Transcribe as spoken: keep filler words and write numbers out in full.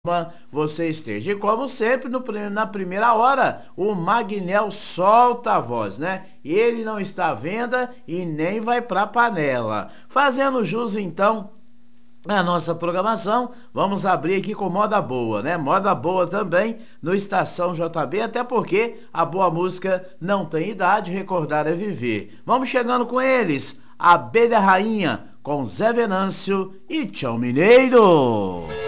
você esteja. E como sempre, no, na primeira hora, o Magnel solta a voz, né? Ele não está à venda e nem vai pra panela. Fazendo jus, então, a nossa programação, vamos abrir aqui com moda boa, né? Moda boa também no Estação J B, até porque a boa música não tem idade, recordar é viver. Vamos chegando com eles, Abelha Rainha, com Zé Venâncio e Tchau Mineiro.